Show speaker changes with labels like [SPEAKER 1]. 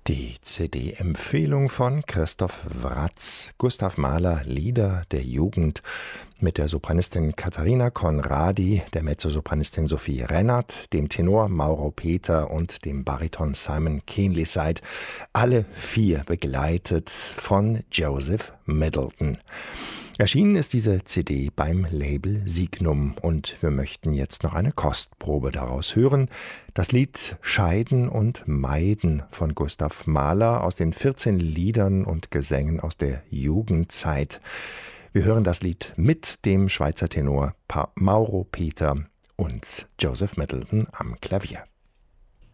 [SPEAKER 1] Die CD-Empfehlung von Christoph Wratz. Gustav Mahler, Lieder der Jugend, mit der Sopranistin Katharina Conradi, der Mezzosopranistin Sophie Rennert, dem Tenor Mauro Peter und dem Bariton Simon Keenlyside. Alle vier begleitet von Joseph Middleton. Erschienen ist diese CD beim Label Signum und wir möchten jetzt noch eine Kostprobe daraus hören. Das Lied Scheiden und Meiden von Gustav Mahler aus den 14 Liedern und Gesängen aus der Jugendzeit. Wir hören das Lied mit dem Schweizer Tenor Mauro Peter und Joseph Middleton am Klavier.